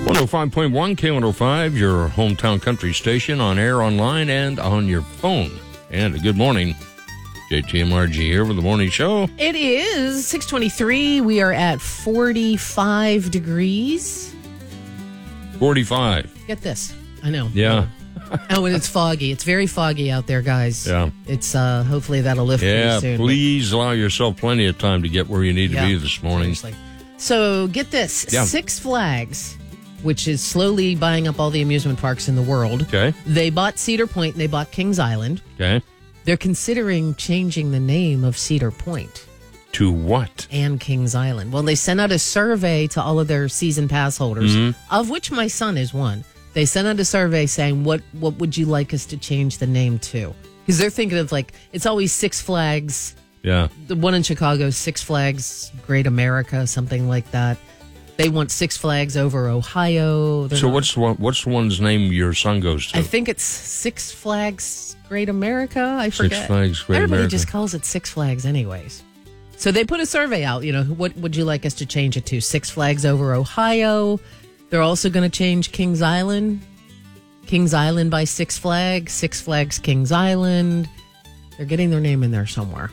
105.1 K105, your hometown country station, on air, online, and on your phone. And a good morning. JTMRG here with the morning show. It is 6:23. We are at 45 degrees. 45. Get this. I know. Yeah. Oh, and it's foggy. It's very foggy out there, guys. Yeah. It's hopefully that'll lift pretty soon. Please allow yourself plenty of time to get where you need to be this morning. Seriously. So get this. Yeah. Six Flags, which is slowly buying up all the amusement parks in the world. Okay. They bought Cedar Point and they bought Kings Island. Okay. They're considering changing the name of Cedar Point. To what? And Kings Island. Well, they sent out a survey to all of their season pass holders, of which my son is one. They sent out a survey saying, what would you like us to change the name to? Because they're thinking of, like, it's always Six Flags. Yeah. The one in Chicago, Six Flags Great America, something like that. They want Six Flags over Ohio. So what's the one's name your son goes to? I think it's Six Flags Great America. I forget. Six Flags Great Everybody America. just calls it Six Flags anyways. So they put a survey out, what would you like us to change it to? Six Flags over Ohio. They're also going to change Kings Island. Kings Island by Six Flags Kings Island. They're getting their name in there somewhere.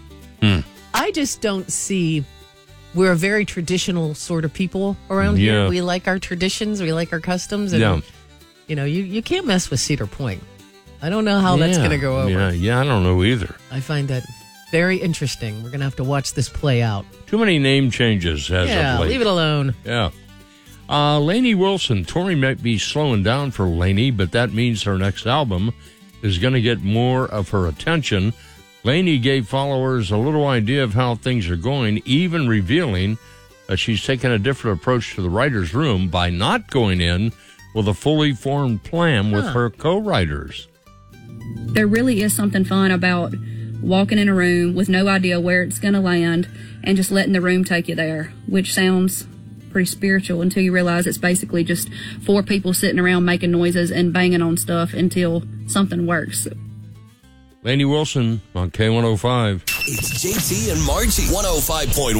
I just don't see... We're a very traditional sort of people around here. We like our traditions. We like our customs. And, you can't mess with Cedar Point. I don't know how that's going to go over. Yeah, I don't know either. I find that very interesting. We're going to have to watch this play out. Too many name changes as of late. Leave it alone. Yeah. Lainey Wilson. Tori might be slowing down for Lainey, but that means her next album is going to get more of her attention. Lainey gave followers a little idea of how things are going, even revealing that she's taken a different approach to the writer's room by not going in with a fully formed plan with her co-writers. There really is something fun about walking in a room with no idea where it's going to land and just letting the room take you there, which sounds pretty spiritual until you realize it's basically just four people sitting around making noises and banging on stuff until something works. Lainey Wilson on K105. It's JT and Margie. 105.1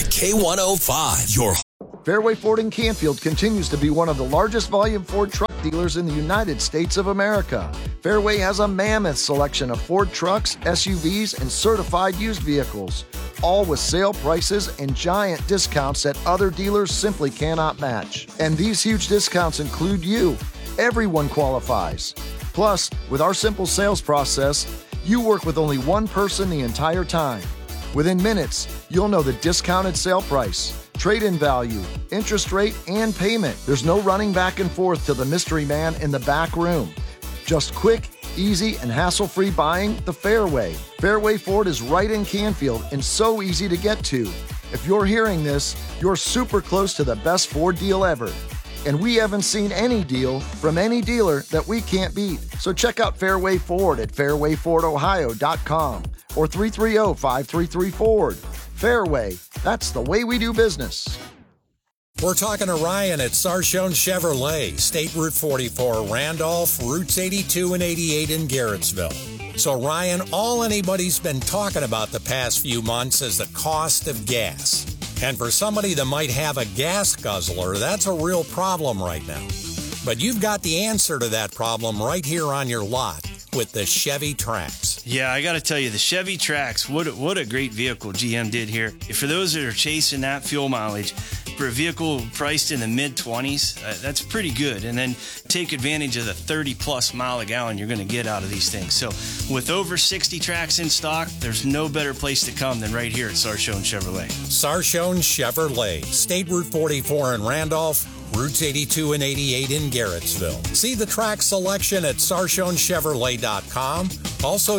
K105. Your Fairway Ford in Canfield continues to be one of the largest volume Ford truck dealers in the United States of America. Fairway has a mammoth selection of Ford trucks, SUVs, and certified used vehicles, all with sale prices and giant discounts that other dealers simply cannot match. And these huge discounts include you. Everyone qualifies. Plus, with our simple sales process, you work with only one person the entire time. Within minutes, you'll know the discounted sale price, trade-in value, interest rate, and payment. There's no running back and forth to the mystery man in the back room. Just quick, easy, and hassle-free buying the Fairway. Fairway Ford is right in Canfield and so easy to get to. If you're hearing this, you're super close to the best Ford deal ever. And we haven't seen any deal from any dealer that we can't beat. So check out Fairway Ford at fairwayfordohio.com or 330-533-FORD. Fairway, that's the way we do business. We're talking to Ryan at Sarshone Chevrolet, State Route 44, Randolph, Routes 82 and 88 in Garrettsville. So Ryan, all anybody's been talking about the past few months is the cost of gas. And for somebody that might have a gas guzzler, that's a real problem right now. But you've got the answer to that problem right here on your lot with the Chevy Trax. Yeah, I got to tell you, the Chevy Trax, what a great vehicle GM did here. For those that are chasing that fuel mileage, for a vehicle priced in the mid-20s, that's pretty good. And then take advantage of the 30-plus mile a gallon you're going to get out of these things. So with over 60 Trax in stock, there's no better place to come than right here at Sarshone Chevrolet. Sarshone Chevrolet, State Route 44 in Randolph, Routes 82 and 88 in Garrettsville. See the track selection at SarshoneChevrolet.com. Also,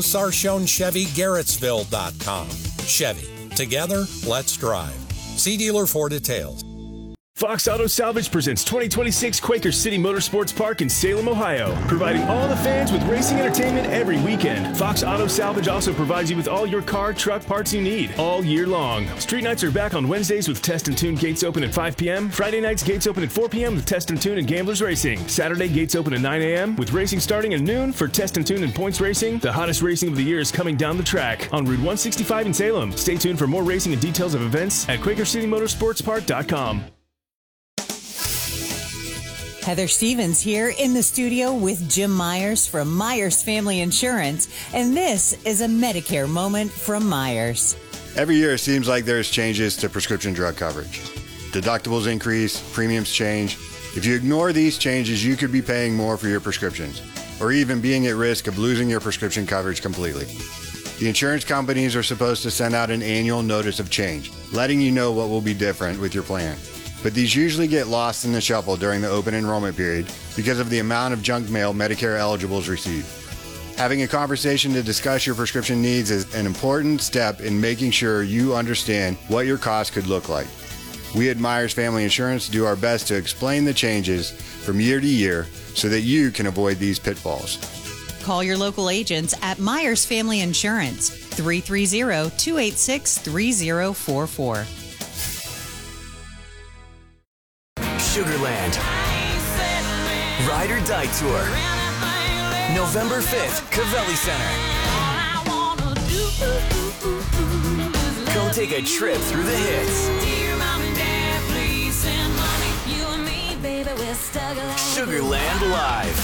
SarshoneChevyGarrettsville.com. Chevy. Together, let's drive. See dealer for details. Fox Auto Salvage presents 2026 Quaker City Motorsports Park in Salem, Ohio, providing all the fans with racing entertainment every weekend. Fox Auto Salvage also provides you with all your car, truck parts you need all year long. Street nights are back on Wednesdays with Test and Tune gates open at 5 p.m. Friday nights gates open at 4 p.m. with Test and Tune and Gamblers Racing. Saturday gates open at 9 a.m. with racing starting at noon for Test and Tune and Points Racing. The hottest racing of the year is coming down the track on Route 165 in Salem. Stay tuned for more racing and details of events at QuakerCityMotorsportsPark.com. Heather Stevens here in the studio with Jim Myers from Myers Family Insurance, and this is a Medicare moment from Myers. Every year it seems like there's changes to prescription drug coverage. Deductibles increase, premiums change. If you ignore these changes, you could be paying more for your prescriptions, or even being at risk of losing your prescription coverage completely. The insurance companies are supposed to send out an annual notice of change, letting you know what will be different with your plan. But these usually get lost in the shuffle during the open enrollment period because of the amount of junk mail Medicare eligibles receive. Having a conversation to discuss your prescription needs is an important step in making sure you understand what your costs could look like. We at Myers Family Insurance do our best to explain the changes from year to year so that you can avoid these pitfalls. Call your local agents at Myers Family Insurance, 330-286-3044. Sugarland Ride or Die Tour, November 5th, Cavelli Center. Come take a trip through the hits. Sugarland Live.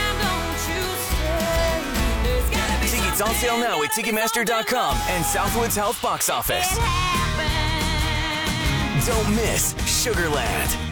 Tickets on sale now at Ticketmaster.com and Southwoods Health Box Office. Don't miss Sugarland.